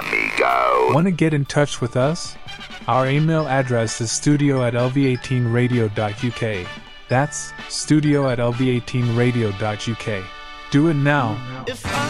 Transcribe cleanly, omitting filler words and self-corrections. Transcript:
amigo. Want to get in touch with us? Our email address is studio@lv18radio.uk. That's studio@lv18radio.uk. Do it now.